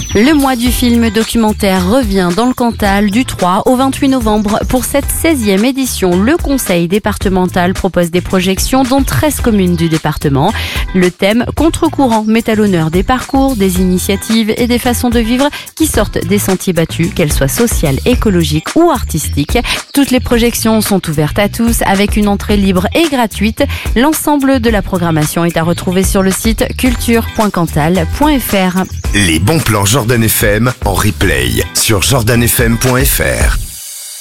Le mois du film documentaire revient dans le Cantal du 3 au 28 novembre. Pour cette 16e édition, le conseil départemental propose des projections dans 13 communes du département. Le thème contre-courant met à l'honneur des parcours, des initiatives et des façons de vivre qui sortent des sentiers battus, qu'elles soient sociales, écologiques ou artistiques. Toutes les projections sont ouvertes à tous avec une entrée libre et gratuite. L'ensemble de la programmation est à retrouver sur le site culture.cantal.fr. Les bons plans Jordan FM en replay sur jordanfm.fr.